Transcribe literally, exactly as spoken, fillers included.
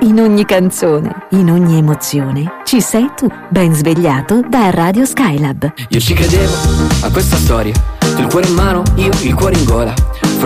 In ogni canzone, in ogni emozione, ci sei tu, ben svegliato da Radio Skylab. Io ci credevo a questa storia, tu il cuore in mano, io il cuore in gola.